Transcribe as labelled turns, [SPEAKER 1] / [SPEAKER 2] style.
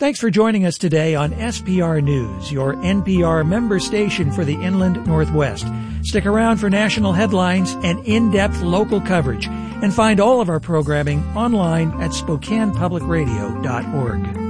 [SPEAKER 1] Thanks for joining us today on SPR News, your NPR member station for the Inland Northwest. Stick around for national headlines and in-depth local coverage, and find all of our programming online at SpokanePublicRadio.org.